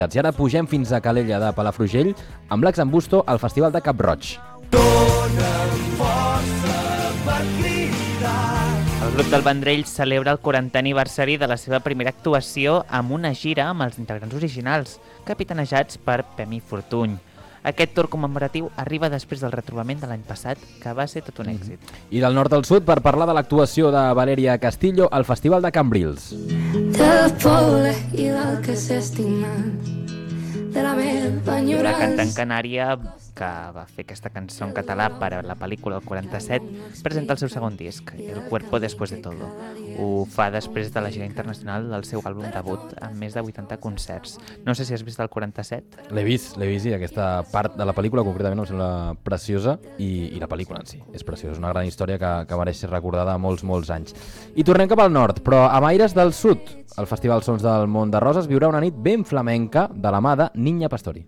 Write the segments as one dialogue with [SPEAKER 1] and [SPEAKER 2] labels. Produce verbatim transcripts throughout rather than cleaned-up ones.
[SPEAKER 1] I ara pugem fins a Calella de Palafrugell amb l'Ax Ambusto al Festival de Cap-roig.
[SPEAKER 2] Dóna'm força per cridar.
[SPEAKER 3] El grup del Vendrell celebra el quarantè aniversari de la seva primera actuació amb una gira amb els integrants originals, capitanejats per Pemi Fortuny. Aquest tour commemoratiu arriba després del retrobament de l'any passat, que va ser tot un èxit.
[SPEAKER 1] I del nord al sud per parlar de l'actuació de Valeria Castillo al Festival de Cambrils.
[SPEAKER 4] Del poble i del que s'ha estimat, de la meva enyorança.
[SPEAKER 3] La cantant canària, que va fer aquesta cançó en català per a la pel·lícula del quaranta-set, presenta el seu segon disc, El cuerpo después de todo. Ho fa després de la gira internacional del seu àlbum debut, amb més de vuitanta concerts. No sé si has vist el quaranta-set.
[SPEAKER 1] L'he vist, l'he vist i aquesta part de la pel·lícula concretament em sembla preciosa i, i la pel·lícula en si és preciosa. És una gran història que, que mereix ser recordada molts, molts anys. I tornem cap al nord, però amb aires del sud. El Festival Sons del Mont de Roses viurà una nit ben flamenca de la mà de Niña Pastori.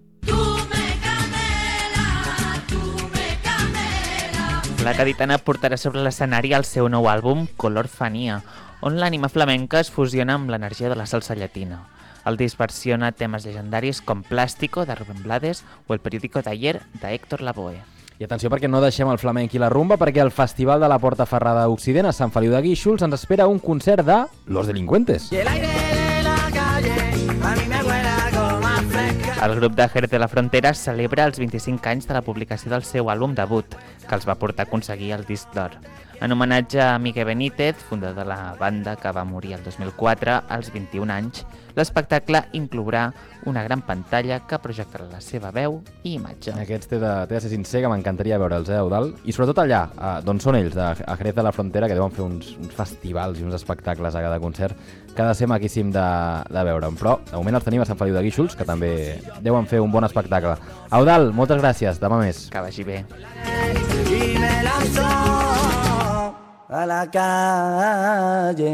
[SPEAKER 3] La gaditana portarà sobre l'escenari el seu nou àlbum, Color Fania, on l'ànima flamenca es fusiona amb l'energia de la salsa llatina. El disc versiona temes legendaris com Plástico, de Rubén Blades, o El periódico de ayer, de Héctor Lavoe.
[SPEAKER 1] I atenció perquè no deixem el flamenc i la rumba, perquè al Festival de la Porta Ferrada Occident a Sant Feliu de Guíxols ens espera un concert de Los Delincuentes.
[SPEAKER 2] Y el aire de la calle a mí me huele como a fresca.
[SPEAKER 3] El grup de Jerez de la Frontera celebra els vint-i-cinc anys de la publicació del seu àlbum debut, que els va portar a aconseguir el disc d'or. En homenatge a Miguel Benítez, fundador de la banda que va morir el dos mil quatre als vint-i-un anys, l'espectacle inclourà una gran pantalla que projectarà la seva veu i imatge.
[SPEAKER 1] Aquests t'he de, t'he de ser sincer que m'encantaria veure'ls, eh, Eudald? I sobretot allà, a, d'on són ells, de, a Jerez de la Frontera, que deuen fer uns, uns festivals i uns espectacles a cada concert, que ha de ser maquíssim de, de veure'm. Però, de moment els tenim a Sant Feliu de Guíxols, que també deuen fer un bon espectacle. Eudald, moltes gràcies. Demà més.
[SPEAKER 3] Que vagi bé.
[SPEAKER 2] Y me lanzó a la calle.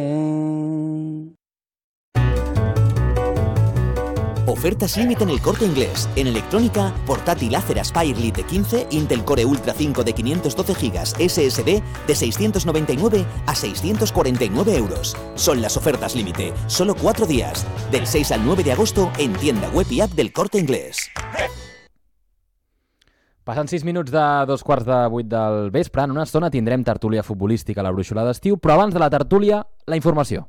[SPEAKER 5] Ofertas límite en El Corte Inglés. En electrónica, portátil Acer Aspire Lite quince, Intel Core Ultra cinco de quinientos doce gigas S S D de seiscientos noventa y nueve a seiscientos cuarenta y nueve euros. Son las ofertas límite, solo cuatro días, del seis al nueve de agosto en tienda web y app del Corte Inglés.
[SPEAKER 1] Passen sis minuts de dos quarts de vuit del vespre. En una estona tindrem tertúlia futbolística a la Brúixola d'estiu, però abans de la tertúlia, la informació.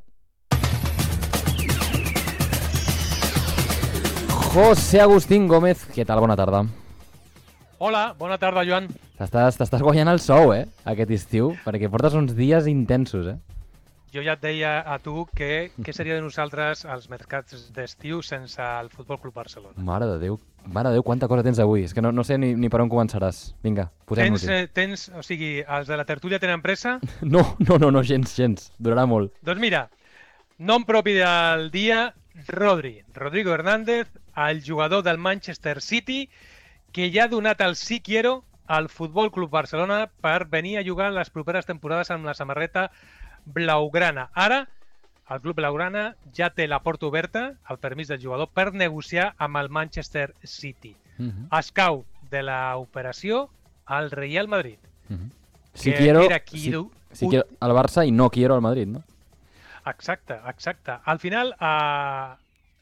[SPEAKER 1] José Agustín Gómez, què tal? Bona tarda.
[SPEAKER 6] Hola, bona tarda, Joan.
[SPEAKER 1] T'estàs, t'estàs guanyant el sou, eh, aquest estiu, perquè portes uns dies intensos, eh?
[SPEAKER 6] Jo ja et deia a tu que què seria de nosaltres els mercats d'estiu sense el Futbol Club Barcelona.
[SPEAKER 1] Mare de Déu, mare de Déu, quanta cosa tens avui. És que no, no sé ni, ni per on començaràs. Vinga, posem-nos-hi.
[SPEAKER 6] Tens, eh, tens, o sigui, els de la tertúlia tenen pressa?
[SPEAKER 1] No, no, no, no, gens, gens. Durarà molt.
[SPEAKER 6] Doncs mira, nom propi del dia, Rodri. Rodrigo Hernández, el jugador del Manchester City, que ja ha donat el sí quiero al Futbol Club Barcelona per venir a jugar les properes temporades amb la samarreta blaugrana. Ara, el club blaugrana ja té la porta oberta, el permís del jugador, per negociar amb el Manchester City.
[SPEAKER 1] Uh-huh.
[SPEAKER 6] Escau de l'operació al Real Madrid.
[SPEAKER 1] Uh-huh. Si
[SPEAKER 6] que
[SPEAKER 1] quiero,
[SPEAKER 6] era qui
[SPEAKER 1] si,
[SPEAKER 6] du...
[SPEAKER 1] si quiero al Barça i no quiero al Madrid, no?
[SPEAKER 6] Exacte, exacte. Al final, eh,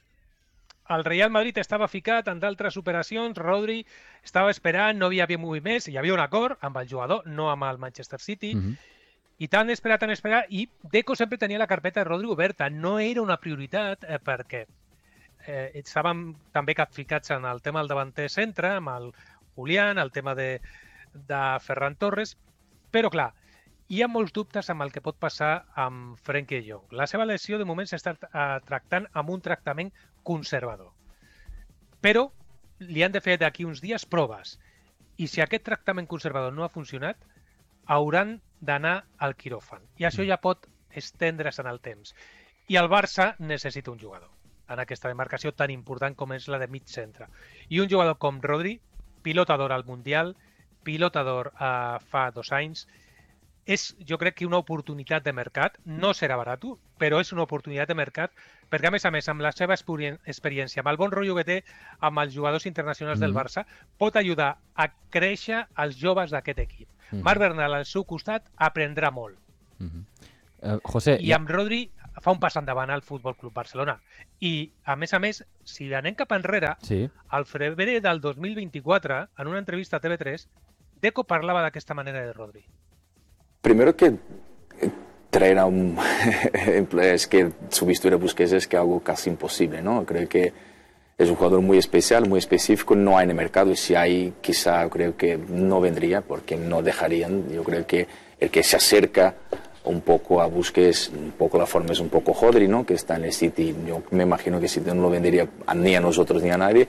[SPEAKER 6] el Real Madrid estava ficat en d'altres operacions, Rodri estava esperant, no hi havia moviments, hi havia un acord amb el jugador, no amb el Manchester City,
[SPEAKER 1] Uh-huh.
[SPEAKER 6] i tant esperar, tant esperar, i Deco sempre tenia la carpeta de Rodri oberta. No era una prioritat eh, perquè eh, estàvem també capficats en el tema del davanter centre, amb el Julián, el tema de, de Ferran Torres, però clar, hi ha molts dubtes amb el que pot passar amb Frenkie de Jong. La seva lesió de moment s'està eh, tractant amb un tractament conservador. Però li han de fer d'aquí uns dies proves. I si aquest tractament conservador no ha funcionat, hauran d'anar al quiròfan. I això ja pot estendre's en el temps. I el Barça necessita un jugador en aquesta demarcació tan important com és la de mig centre. I un jugador com Rodri, pilota d'or al Mundial, pilota d'or eh, fa dos anys, és, jo crec que una oportunitat de mercat, no serà barat, però és una oportunitat de mercat, perquè a més a més, amb la seva experiència, amb el bon rotllo que té amb els jugadors internacionals del Barça, pot ajudar a créixer els joves d'aquest equip. Mm-hmm. Marc Bernal al seu costat aprendrà molt.
[SPEAKER 1] Mm-hmm. uh, José,
[SPEAKER 6] I amb Rodri fa un pas endavant al Futbol Club Barcelona. I, a més a més, si anem cap enrere,
[SPEAKER 1] Sí.
[SPEAKER 6] al febrer del dos mil vint-i-quatre, en una entrevista a T V tres, Deco parlava d'aquesta manera de Rodri.
[SPEAKER 7] Primero que traer a un... es que sustituir a Busquets es que algo casi imposible, ¿no? Creo que es un jugador muy especial, muy específico, no hay en el mercado y si hay, quizá creo que no vendría porque no dejarían. Yo creo que el que se acerca un poco a Busquets, un poco la forma es un poco Rodri, ¿no? Que está en el City, yo me imagino que City no lo vendería ni a nosotros ni a nadie.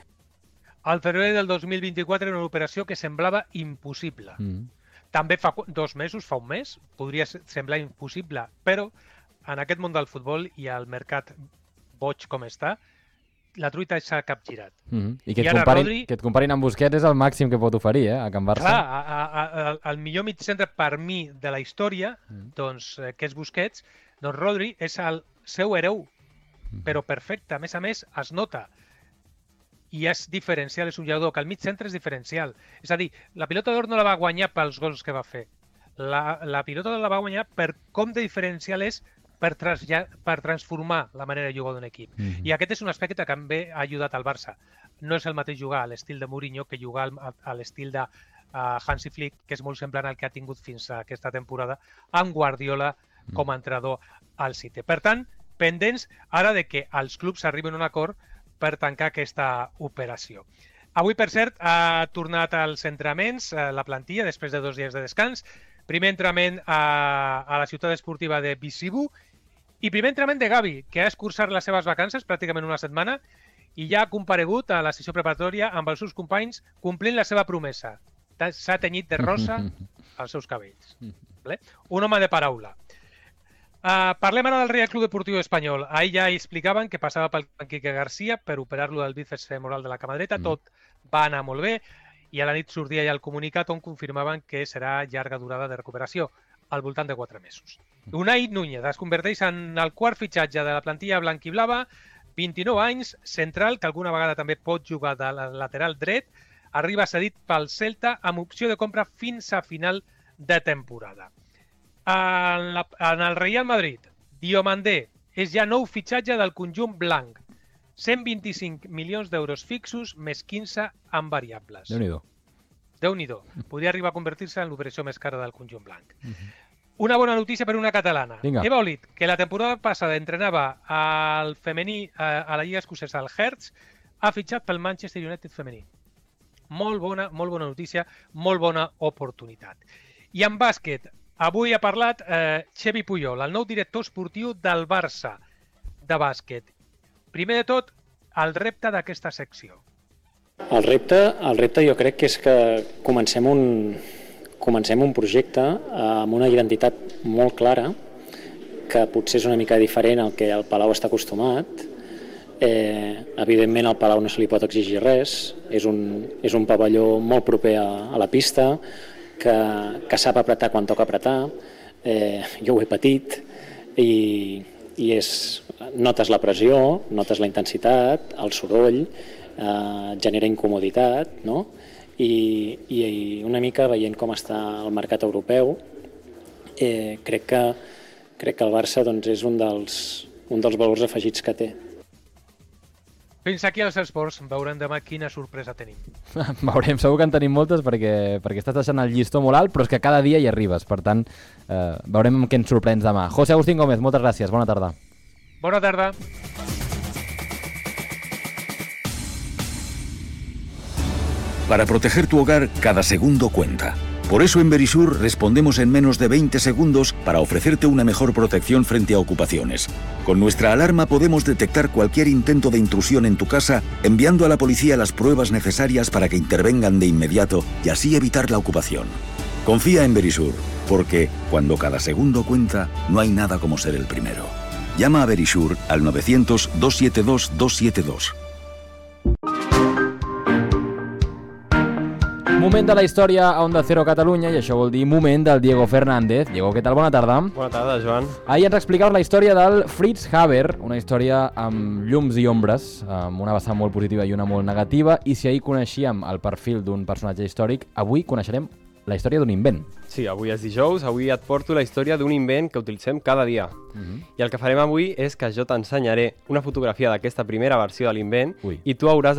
[SPEAKER 6] Al febrer del dos mil vint-i-quatre era una operació que semblava impossible.
[SPEAKER 1] Mm.
[SPEAKER 6] També fa qu- dos mesos, fa un mes, podria se- semblar impossible, però en aquest món del futbol i al mercat boig com està, la truita s'ha capgirat.
[SPEAKER 1] Mm. I que
[SPEAKER 6] I
[SPEAKER 1] et,
[SPEAKER 6] ara
[SPEAKER 1] comparin,
[SPEAKER 6] Rodri-
[SPEAKER 1] que et comparin amb Busquets és el màxim que pot oferir, eh, a Can Barça.
[SPEAKER 6] Clar, a, a, a, el millor mitjcentre per mi de la història,
[SPEAKER 1] Mm.
[SPEAKER 6] doncs, eh, que és Busquets, doncs Rodri és el seu hereu, però perfecte. A més a més, es nota. I és diferencial, és un jugador que al mig centre és diferencial. És a dir, la pilota d'or no la va guanyar pels gols que va fer. La, la pilota d'or la va guanyar per com de diferencial és per, traslla- per transformar la manera de jugar d'un equip.
[SPEAKER 1] Mhm.
[SPEAKER 6] I aquest és un aspecte que també ha ajudat al Barça. No és el mateix jugar a l'estil de Mourinho que jugar al- a, a l'estil de uh, Hansi Flick, que és molt semblant al que ha tingut fins a aquesta temporada, amb Guardiola com a entrenador al City. Per tant, pendents ara de que els clubs arriben a un acord per tancar aquesta operació. Avui, per cert, ha tornat als entrenaments eh, la plantilla després de dos dies de descans. Primer entrenament a, a la ciutat esportiva de Visibu i primer entrenament de Gavi, que ha escurçat les seves vacances pràcticament una setmana i ja ha comparegut a la sessió preparatòria amb els seus companys complint la seva promesa. Ta- S'ha tenyit de rosa els seus cabells. Vale? Un home de paraula. Uh, parlem ara del Real Club Deportiu Espanyol. Ahir ja explicaven que passava pel Quique García per operar-lo del bíceps femoral de la cama dreta.
[SPEAKER 1] Mm.
[SPEAKER 6] Tot va anar molt bé i a la nit sortia ja el comunicat on confirmaven que serà llarga durada de recuperació, al voltant de quatre mesos. Unai Núñez es converteix en el quart fitxatge de la plantilla blanquiblava, vint-i-nou anys, central, que alguna vegada també pot jugar de la- lateral dret, arriba cedit pel Celta amb opció de compra fins a final de temporada. En, la, en el Real Madrid, Diomandé és ja nou fitxatge del conjunt blanc. cent vint-i-cinc milions d'euros fixos més quinze en variables.
[SPEAKER 1] Déu-n'hi-do.
[SPEAKER 6] Déu-n'hi-do. Podria arribar a convertir-se en l'operació més cara del conjunt blanc. Una bona notícia per una catalana.
[SPEAKER 1] Vinga.
[SPEAKER 6] Eva Olit, que la temporada passada entrenava al femení eh, a la Lliga Escocesa, al Hertz, ha fitxat pel Manchester United femení. Molt bona, molt bona notícia, molt bona oportunitat. I en bàsquet, avui ha parlat eh, Xevi Puyol, el nou director esportiu del Barça de bàsquet. Primer de tot, el repte d'aquesta secció.
[SPEAKER 8] El repte, el repte jo crec que és que comencem un, comencem un projecte amb una identitat molt clara, que potser és una mica diferent al que el Palau està acostumat. Eh, evidentment al Palau no se li pot exigir res, és un, és un pavelló molt proper a, a la pista, que, que sap apretar quan toca apretar, eh, jo ho he patit, i, i és, notes la pressió, notes la intensitat, el soroll, eh, genera incomoditat, no? I, i una mica veient com està el mercat europeu, eh, crec, que, crec que el Barça doncs, és un dels, un dels valors afegits que té.
[SPEAKER 6] Fins aquí els esports. Veurem demà quina sorpresa tenim.
[SPEAKER 1] Veurem, segur que en tenim moltes perquè, perquè estàs deixant el llistó molt alt, però és que cada dia hi arribes. Per tant, eh, veurem amb què ens sorprens demà. José Agustín Gómez, moltes gràcies. Bona tarda.
[SPEAKER 6] Bona tarda.
[SPEAKER 9] Para proteger tu hogar, cada segundo cuenta. Por eso en Verisur respondemos en menos de veinte segundos para ofrecerte una mejor protección frente a ocupaciones. Con nuestra alarma podemos detectar cualquier intento de intrusión en tu casa, enviando a la policía las pruebas necesarias para que intervengan de inmediato y así evitar la ocupación. Confía en Verisur, porque cuando cada segundo cuenta, no hay nada como ser el primero. Llama a Verisur al novecientos, dos siete dos, dos siete dos.
[SPEAKER 1] Moment de la història a Onda Cero Catalunya, i això vol dir moment del Diego Fernández. Diego, què tal? Bona tarda.
[SPEAKER 10] Bona tarda, Joan.
[SPEAKER 1] Ahir ens explicaves la història del Fritz Haber, una història amb llums i ombres, amb una vessant molt positiva i una molt negativa, i si ahir coneixíem el perfil d'un personatge històric, avui coneixerem la història d'un invent.
[SPEAKER 10] Sí, avui és dijous, avui et porto la història d'un invent que utilitzem cada dia. Uh-huh. I el que farem avui és que jo t'ensenyaré una fotografia d'aquesta primera versió de l'invent i tu hauràs